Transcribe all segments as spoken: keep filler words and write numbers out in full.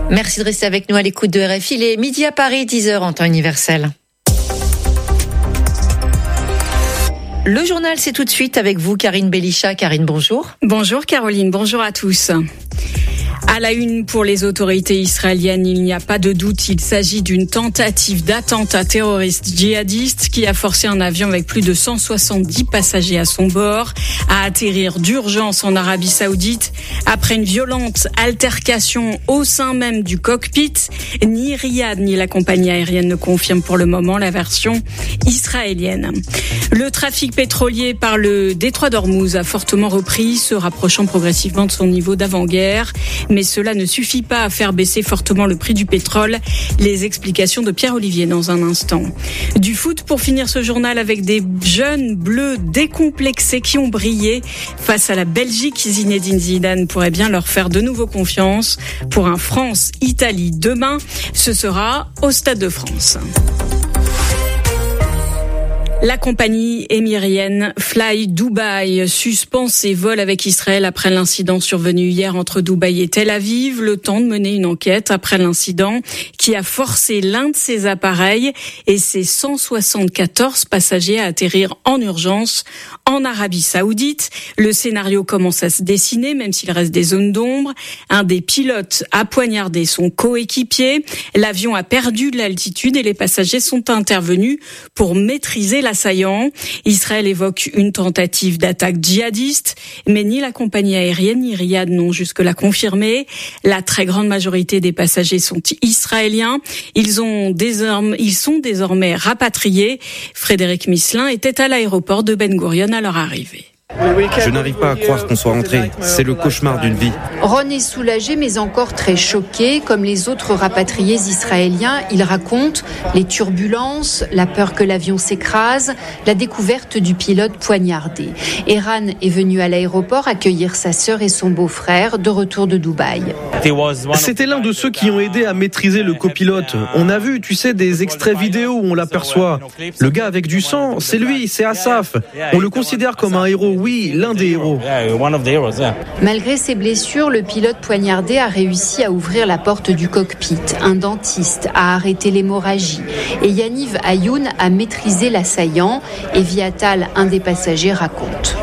Merci de rester avec nous à l'écoute de R F I. Il est midi à Paris, dix heures en temps universel. Le journal, c'est tout de suite avec vous, Karine Belisha. Karine, bonjour. Bonjour Caroline, bonjour à tous. À la une pour les autorités israéliennes, il n'y a pas de doute, il s'agit d'une tentative d'attentat terroriste djihadiste qui a forcé un avion avec plus de cent soixante-dix passagers à son bord à atterrir d'urgence en Arabie Saoudite après une violente altercation au sein même du cockpit. Ni Riyad ni la compagnie aérienne ne confirment pour le moment la version israélienne. Le trafic pétrolier par le détroit d'Ormuz a fortement repris, se rapprochant progressivement de son niveau d'avant-guerre. Mais cela ne suffit pas à faire baisser fortement le prix du pétrole. Les explications de Pierre-Olivier dans un instant. Du foot pour finir ce journal avec des jeunes bleus décomplexés qui ont brillé face à la Belgique. Zinedine Zidane pourrait bien leur faire de nouveau confiance pour un France-Italie demain. Ce sera au Stade de France. La compagnie émirienne Fly Dubai suspend ses vols avec Israël après l'incident survenu hier entre Dubaï et Tel Aviv. Le temps de mener une enquête après l'incident qui a forcé l'un de ses appareils et ses cent soixante-quatorze passagers à atterrir en urgence en Arabie Saoudite. Le scénario commence à se dessiner, même s'il reste des zones d'ombre. Un des pilotes a poignardé son coéquipier. L'avion a perdu de l'altitude et les passagers sont intervenus pour maîtriser l'assaillant. Israël évoque une tentative d'attaque djihadiste, mais ni la compagnie aérienne ni Riyad n'ont jusque-là confirmé. La très grande majorité des passagers sont israéliens. Ils ont désormais, ils sont désormais rapatriés. Frédéric Misselin était à l'aéroport de Ben Gurion à leur arrivée. Je n'arrive pas à croire qu'on soit rentré. C'est le cauchemar d'une vie. Ron est soulagé mais encore très choqué. Comme les autres rapatriés israéliens, il raconte les turbulences, la peur que l'avion s'écrase, la découverte du pilote poignardé. Eran est venu à l'aéroport accueillir sa sœur et son beau-frère de retour de Dubaï. C'était l'un de ceux qui ont aidé à maîtriser le copilote. On a vu, tu sais, des extraits vidéo où on l'aperçoit. Le gars avec du sang, c'est lui, c'est Asaf. On le considère comme un héros. Oui, l'un des héros. Malgré ses blessures, le pilote poignardé a réussi à ouvrir la porte du cockpit. Un dentiste a arrêté l'hémorragie. Et Yaniv Ayoun a maîtrisé l'assaillant. Et Viatal, un des passagers, raconte.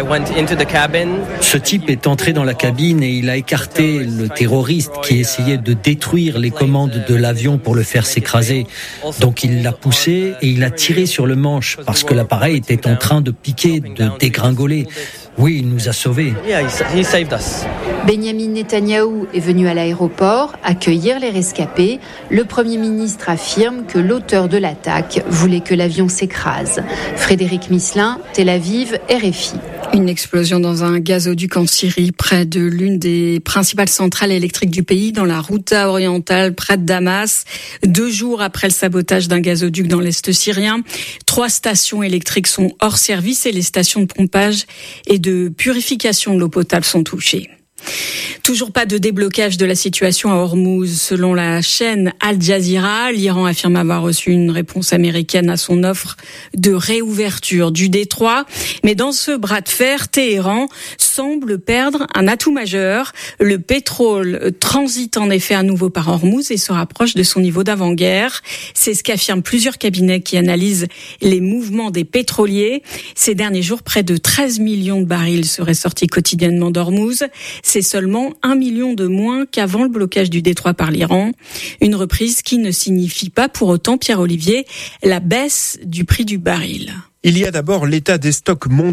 Ce type est entré dans la cabine et il a écarté le terroriste qui essayait de détruire les commandes de l'avion pour le faire s'écraser. Donc il l'a poussé et il a tiré sur le manche parce que l'appareil était en train de piquer, de dégringoler. Oui, il nous a sauvés. Benyamin Netanyahou est venu à l'aéroport accueillir les rescapés. Le Premier ministre affirme que l'auteur de l'attaque voulait que l'avion s'écrase. Frédéric Misselin, Tel Aviv, R F I. Une explosion dans un gazoduc en Syrie, près de l'une des principales centrales électriques du pays, dans la Ghouta orientale, près de Damas. Deux jours après le sabotage d'un gazoduc dans l'est syrien, trois stations électriques sont hors service et les stations de pompage et de purification de l'eau potable sont touchées. Toujours pas de déblocage de la situation à Ormuz. Selon la chaîne Al Jazeera, l'Iran affirme avoir reçu une réponse américaine à son offre de réouverture du détroit. Mais dans ce bras de fer, Téhéran semble perdre un atout majeur. Le pétrole transite en effet à nouveau par Ormuz et se rapproche de son niveau d'avant-guerre. C'est ce qu'affirment plusieurs cabinets qui analysent les mouvements des pétroliers. Ces derniers jours, près de treize millions de barils seraient sortis quotidiennement d'Ormuz. C'est seulement un million de moins qu'avant le blocage du détroit par l'Iran. Une reprise qui ne signifie pas pour autant, Pierre-Olivier, la baisse du prix du baril. Il y a d'abord l'état des stocks mondiaux.